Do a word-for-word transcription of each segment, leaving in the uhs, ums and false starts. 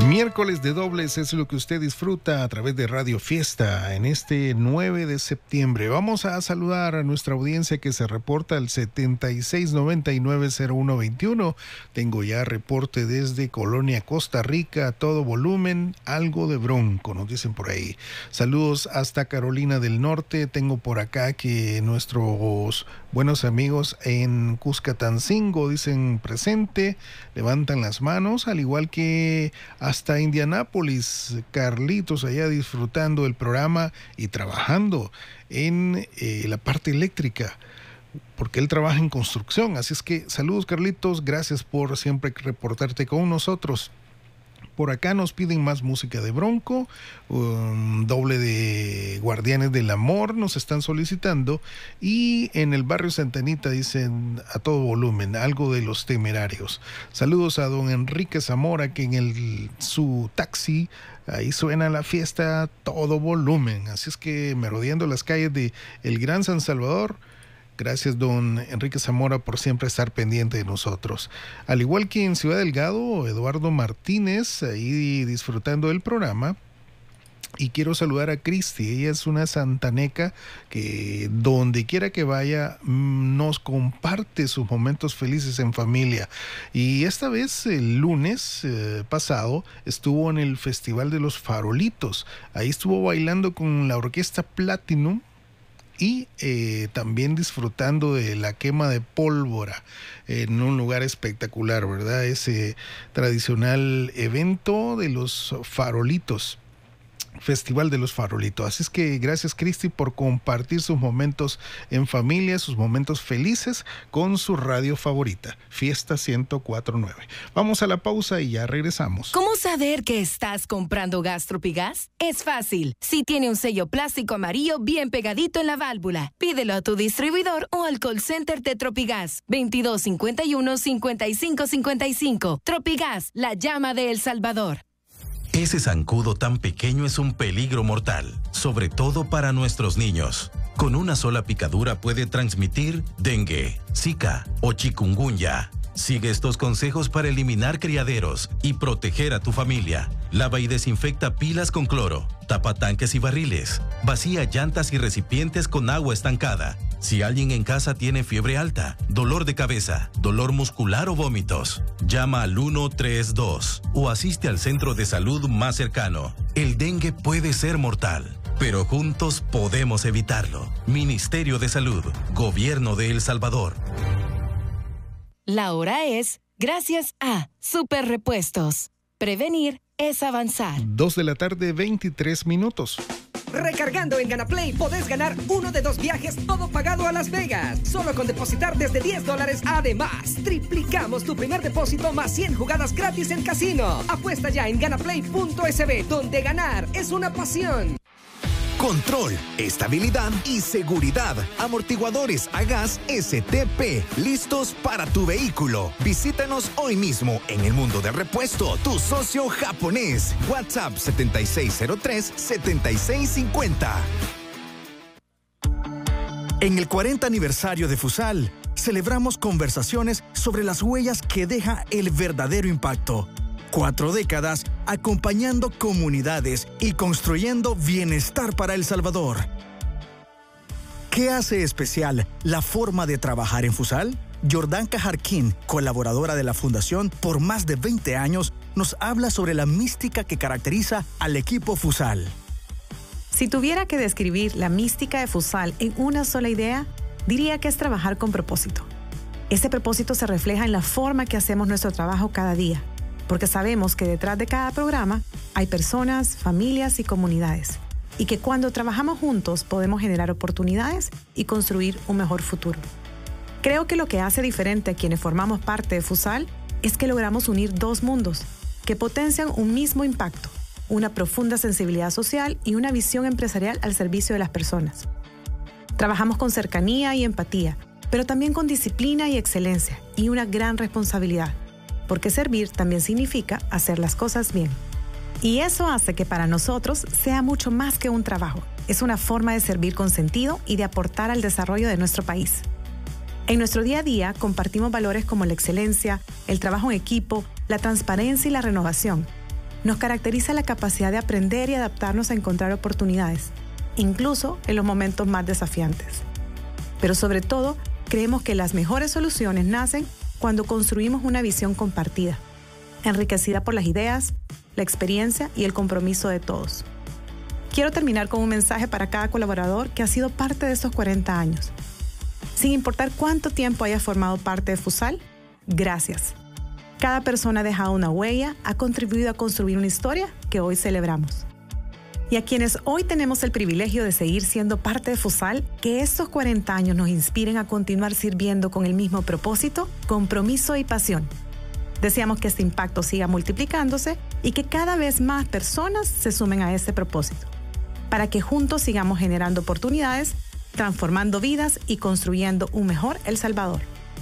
Miércoles de dobles es lo que usted disfruta a través de Radio Fiesta en este nueve de septiembre. Vamos a saludar a nuestra audiencia que se reporta al setenta y seis noventa y nueve cero uno veintiuno. Tengo ya reporte desde Colonia, Costa Rica, a todo volumen, algo de bronco, nos dicen por ahí. Saludos hasta Carolina del Norte. Tengo por acá que nuestros buenos amigos en Cuscatancingo dicen presente, levantan las manos, al igual que hasta Indianápolis, Carlitos allá disfrutando el programa y trabajando en eh, la parte eléctrica, porque él trabaja en construcción. Así es que saludos, Carlitos, gracias por siempre reportarte con nosotros. Por acá nos piden más música de Bronco, um, doble de Guardianes del Amor nos están solicitando, y en el barrio Santa Anita dicen a todo volumen, algo de Los Temerarios. Saludos a don Enrique Zamora, que en el, su taxi, ahí suena la fiesta a todo volumen. Así es que merodeando las calles de el Gran San Salvador. Gracias, don Enrique Zamora, por siempre estar pendiente de nosotros. Al igual que en Ciudad Delgado, Eduardo Martínez, ahí disfrutando del programa. Y quiero saludar a Cristi, ella es una santaneca que donde quiera que vaya nos comparte sus momentos felices en familia. Y esta vez, el lunes eh, pasado, estuvo en el Festival de los Farolitos. Ahí estuvo bailando con la Orquesta Platinum y eh, también disfrutando de la quema de pólvora en un lugar espectacular, ¿verdad? Ese tradicional evento de los farolitos, Festival de los Farolitos. Así es que gracias, Cristi, por compartir sus momentos en familia, sus momentos felices con su radio favorita, Fiesta ciento cuatro punto nueve. Vamos a la pausa y ya regresamos. ¿Cómo saber que estás comprando gas Tropigas? Es fácil. Si tiene un sello plástico amarillo bien pegadito en la válvula, pídelo a tu distribuidor o al call center de Tropigas. veintidós cincuenta y uno, cincuenta y cinco cincuenta y cinco. Tropigas, la llama de El Salvador. Ese zancudo tan pequeño es un peligro mortal, sobre todo para nuestros niños. Con una sola picadura puede transmitir dengue, zika o chikungunya. Sigue estos consejos para eliminar criaderos y proteger a tu familia. Lava y desinfecta pilas con cloro, tapa tanques y barriles, vacía llantas y recipientes con agua estancada. Si alguien en casa tiene fiebre alta, dolor de cabeza, dolor muscular o vómitos, llama al uno tres dos o asiste al centro de salud más cercano. El dengue puede ser mortal, pero juntos podemos evitarlo. Ministerio de Salud, Gobierno de El Salvador. La hora es gracias a Super Repuestos. Prevenir es avanzar. Dos de la tarde, veintitrés minutos. Recargando en GanaPlay podés ganar uno de dos viajes todo pagado a Las Vegas. Solo con depositar desde diez dólares. Además, triplicamos tu primer depósito más cien jugadas gratis en casino. Apuesta ya en ganaplay punto es be, donde ganar es una pasión. Control, estabilidad y seguridad. Amortiguadores a gas S T P, listos para tu vehículo. Visítanos hoy mismo en El Mundo del Repuesto, tu socio japonés. WhatsApp setenta y seis cero tres, setenta y seis cincuenta. En el cuarenta aniversario de Fusal, celebramos conversaciones sobre las huellas que deja el verdadero impacto. Cuatro décadas acompañando comunidades y construyendo bienestar para El Salvador. ¿Qué hace especial la forma de trabajar en Fusal? Jordán Cajarquín, colaboradora de la Fundación por más de veinte años, nos habla sobre la mística que caracteriza al equipo Fusal. Si tuviera que describir la mística de Fusal en una sola idea, diría que es trabajar con propósito. Ese propósito se refleja en la forma que hacemos nuestro trabajo cada día, porque sabemos que detrás de cada programa hay personas, familias y comunidades, y que cuando trabajamos juntos podemos generar oportunidades y construir un mejor futuro. Creo que lo que hace diferente a quienes formamos parte de Fusal es que logramos unir dos mundos que potencian un mismo impacto, una profunda sensibilidad social y una visión empresarial al servicio de las personas. Trabajamos con cercanía y empatía, pero también con disciplina y excelencia y una gran responsabilidad, porque servir también significa hacer las cosas bien. Y eso hace que para nosotros sea mucho más que un trabajo. Es una forma de servir con sentido y de aportar al desarrollo de nuestro país. En nuestro día a día compartimos valores como la excelencia, el trabajo en equipo, la transparencia y la renovación. nos caracteriza la capacidad de aprender y adaptarnos a encontrar oportunidades, incluso en los momentos más desafiantes. Pero sobre todo, creemos que las mejores soluciones nacen cuando construimos una visión compartida, enriquecida por las ideas, la experiencia y el compromiso de todos. Quiero terminar con un mensaje para cada colaborador que ha sido parte de estos cuarenta años. Sin importar cuánto tiempo hayas formado parte de Fusal, gracias. Cada persona ha dejado una huella, ha contribuido a construir una historia que hoy celebramos. Y a quienes hoy tenemos el privilegio de seguir siendo parte de Fusal, que estos cuarenta años nos inspiren a continuar sirviendo con el mismo propósito, compromiso y pasión. Deseamos que este impacto siga multiplicándose y que cada vez más personas se sumen a este propósito, para que juntos sigamos generando oportunidades, transformando vidas y construyendo un mejor El Salvador.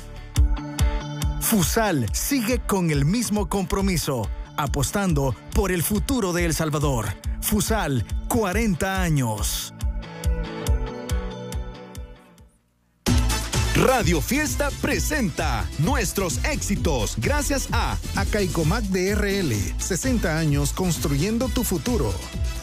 Fusal sigue con el mismo compromiso, apostando por el futuro de El Salvador. Fusal, cuarenta años. Radio Fiesta presenta nuestros éxitos gracias a Acaicomac D R L, sesenta años construyendo tu futuro.